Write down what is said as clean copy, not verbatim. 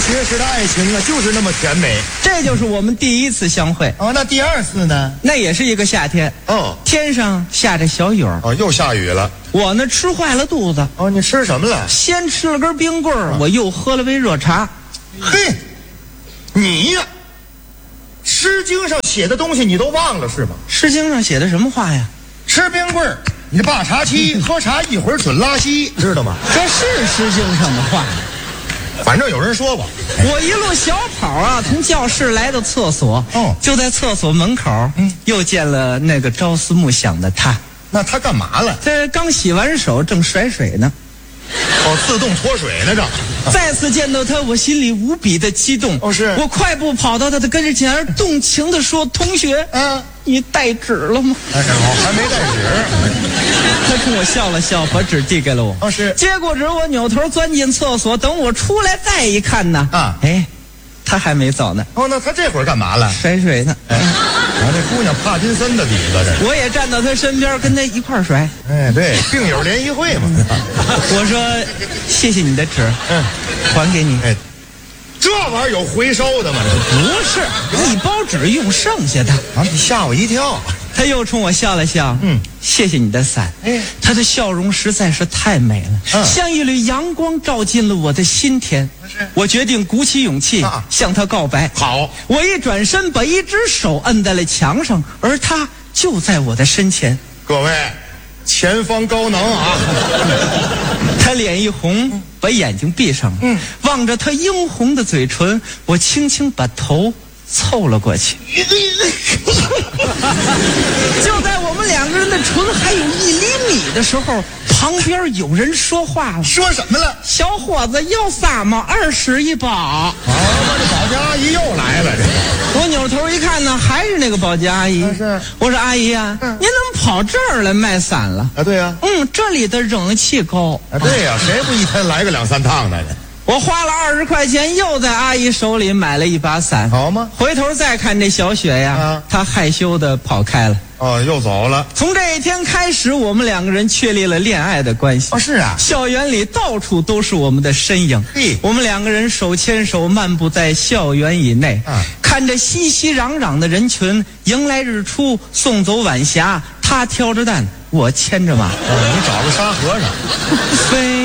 学时的爱情啊，就是那么甜美。 这就是我们第一次相会。 哦，那第二次呢？ 那也是一个夏天。 哦， 天上下着小雨儿。 哦，又下雨了。 我呢吃坏了肚子。 哦，你吃什么了？ 先吃了根冰棍儿，我又喝了杯热茶。 嘿，你呀，《诗经》上写的东西你都忘了是吗？ 《诗经》上写的什么话呀？ 吃冰棍儿，你霸茶期，喝茶一会儿准拉稀，知道吗？ 这是《诗经》上的话。 反正有人说过。 我一路小跑啊，从教室来到厕所。 哦， 就在厕所门口，又见了那个朝思暮想的他。 那他干嘛了？ 这刚洗完手，正甩水呢。 哦，自动脱水呢这。 再次见到他，我心里无比的激动。 哦，是我快步跑到他的跟前，动情地说：“同学，你带纸了吗？” 哎，我还没带纸。 他冲我笑了笑，把纸递给了我。 哦，是。 接过纸，我扭头钻进厕所。等我出来再一看呢，他还没走呢。 哦，那他这会儿干嘛了？ 甩水呢。 这姑娘帕金森的底子这。 我也站到他身边，跟他一块儿甩。 哎，对，病友联谊会嘛。 我说：“谢谢你的纸，还给你。” 哎，这玩意儿有回收的吗？ 不是，一包纸用剩下的。 啊，你吓我一跳。 他又冲我笑了笑，谢谢你的伞。他的笑容实在是太美了，像一缕阳光照进了我的心田。我决定鼓起勇气向他告白。 好， 我一转身，把一只手摁在了墙上，而他就在我的身前。 各位，前方高能啊！ 他脸一红，把眼睛闭上了。望着他殷红的嘴唇，我轻轻把头凑了过去。就在我们两个人的唇还有1厘米的时候，旁边有人说话了。 说什么了？ 小伙子要仨吗？20一包。 啊，这保洁阿姨又来了。 我扭头一看呢，还是那个保洁阿姨。 是。 我说：“阿姨啊，您怎么跑这儿来卖伞了？” 啊，对呀。 这里的人气高。 啊，对呀，谁不一天来个2、3趟的？ 我花了20块钱，又在阿姨手里买了一把伞。 好吗？ 回头再看这小雪呀，她害羞的跑开了。 哦，又走了。 从这一天开始，我们两个人确立了恋爱的关系。 哦，是啊。 校园里到处都是我们的身影。我们两个人手牵手漫步在校园以内，看着熙熙攘攘的人群，迎来日出，送走晚霞。他挑着担，我牵着马。 你找个沙和尚。 飞。